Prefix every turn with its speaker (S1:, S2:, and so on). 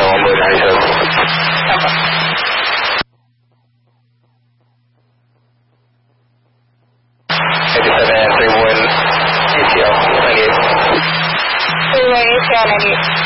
S1: 1 Bird 97.
S2: Okay.
S1: 87 31 ATL 98.
S2: 31 ATL 98.